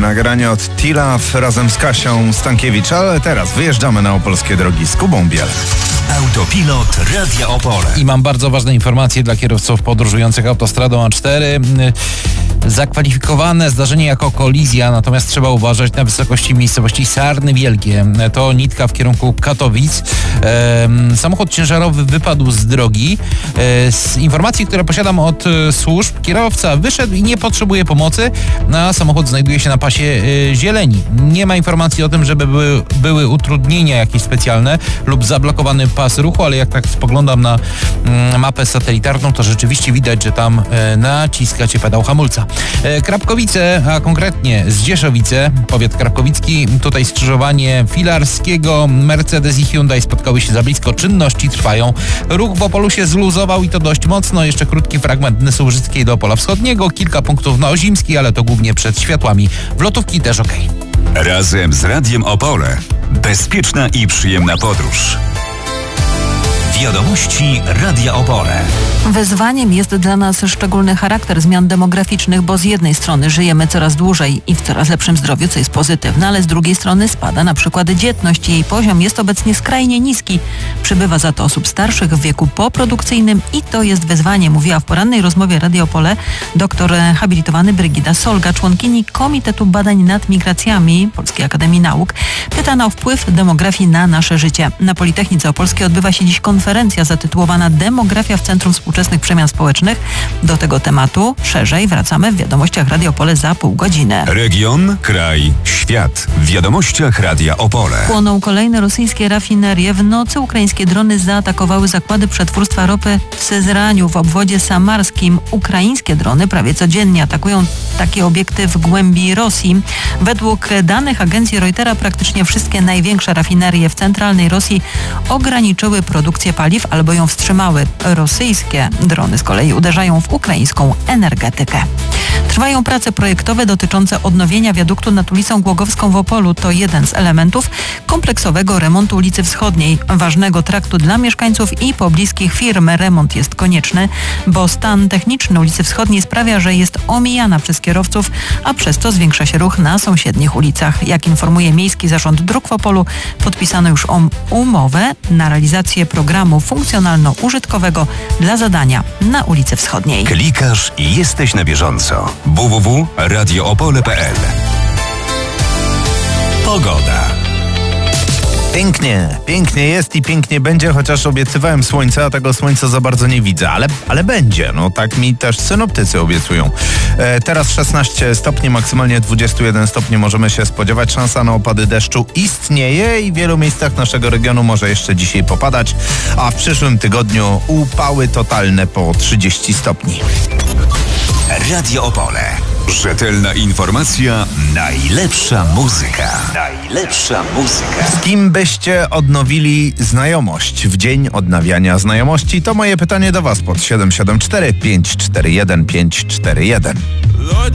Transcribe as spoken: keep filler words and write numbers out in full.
nagranie od T-Love razem z Kasią Stankiewicz, ale teraz wyjeżdżamy na opolskie drogi z Kubą Biel. Autopilot Radia Opole. I mam bardzo ważne informacje dla kierowców podróżujących autostradą A cztery. Zakwalifikowane zdarzenie jako kolizja, natomiast trzeba uważać na wysokości miejscowości Sarny Wielkie. To nitka w kierunku Katowic. E, samochód ciężarowy wypadł z drogi. E, z informacji, które posiadam od e, służb, kierowca wyszedł i nie potrzebuje pomocy, a samochód znajduje się na pasie e, zieleni. Nie ma informacji o tym, żeby były, były utrudnienia jakieś specjalne lub zablokowany pas ruchu, ale jak tak spoglądam na mm, mapę satelitarną, to rzeczywiście widać, że tam e, naciskacie pedał hamulca. E, Krapkowice, a konkretnie Zdzieszowice, powiat krapkowicki, tutaj skrzyżowanie Filarskiego, Mercedes i Hyundai spotkały się za blisko, czynności trwają. Ruch w Opolu się zluzował i to dość mocno. Jeszcze krótki fragment Nysułżyckiej do Opola Wschodniego, kilka punktów na Ozimskiej, ale to głównie przed światłami. Wlotówki też okej. Razem z Radiem Opole. Bezpieczna i przyjemna podróż. Wiadomości Radia Opole. Wyzwaniem jest dla nas szczególny charakter zmian demograficznych, bo z jednej strony żyjemy coraz dłużej i w coraz lepszym zdrowiu, co jest pozytywne, ale z drugiej strony spada na przykład dzietność i jej poziom jest obecnie skrajnie niski. Przybywa za to osób starszych w wieku poprodukcyjnym i to jest wyzwanie, mówiła w porannej rozmowie Radia Opole doktor habilitowany Brygida Solga, członkini Komitetu Badań nad Migracjami Polskiej Akademii Nauk. Pytana o wpływ demografii na nasze życie. Na Politechnice Opolskiej odbywa się dziś konferencja zatytułowana Demografia w Centrum Współczesnych Przemian Społecznych. Do tego tematu szerzej wracamy w Wiadomościach Radia Opole za pół godziny. Region, kraj, świat. W Wiadomościach Radia Opole. Płoną kolejne rosyjskie rafinerie. W nocy ukraińskie drony zaatakowały zakłady przetwórstwa ropy w Sezraniu w obwodzie samarskim. Ukraińskie drony prawie codziennie atakują takie obiekty w głębi Rosji. Według danych agencji Reutera praktycznie wszystkie największe rafinerie w centralnej Rosji ograniczyły produkcję paliw albo ją wstrzymały. Rosyjskie drony z kolei uderzają w ukraińską energetykę. Trwają prace projektowe dotyczące odnowienia wiaduktu nad ulicą Głogowską w Opolu. To jeden z elementów kompleksowego remontu ulicy Wschodniej, ważnego traktu dla mieszkańców i pobliskich firm. Remont jest konieczny, bo stan techniczny ulicy Wschodniej sprawia, że jest omijana przez kierowców, a przez to zwiększa się ruch na sąsiednich ulicach. Jak informuje Miejski Zarząd Dróg w Opolu, podpisano już umowę na realizację programu funkcjonalno-użytkowego dla zadania na ulicy Wschodniej. Klikasz i jesteś na bieżąco. w w w kropka radio opole kropka p l. Pogoda. Pięknie, pięknie jest i pięknie będzie, chociaż obiecywałem słońce, a tego słońca za bardzo nie widzę, ale, ale będzie, no tak mi też synoptycy obiecują. E, teraz szesnaście stopni, maksymalnie dwadzieścia jeden stopni możemy się spodziewać. Szansa na opady deszczu istnieje i w wielu miejscach naszego regionu może jeszcze dzisiaj popadać, a w przyszłym tygodniu upały totalne po trzydzieści stopni. Radio Opole. Rzetelna informacja, najlepsza muzyka. Najlepsza muzyka. Z kim byście odnowili znajomość w dzień odnawiania znajomości? To moje pytanie do Was pod siedem siedem cztery pięć cztery jeden pięć cztery jeden.